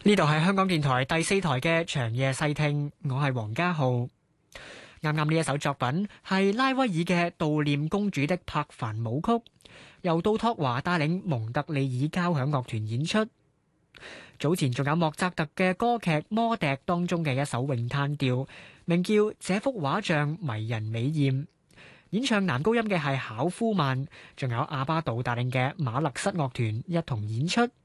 呢度係香港電台第4台嘅長夜細聽，我係黃家浩。啱啱呢一首作品係拉威爾嘅悼念公主的柏凡舞曲，由杜托華帶領蒙特利爾交響樂團演出。早前仲有莫扎特嘅歌劇《魔笛》當中嘅一首詠嘆調，名叫《這幅畫像迷人美豔》。演唱男高音嘅係考夫曼，仲有阿巴杜帶領嘅馬勒瑟樂團一同演出。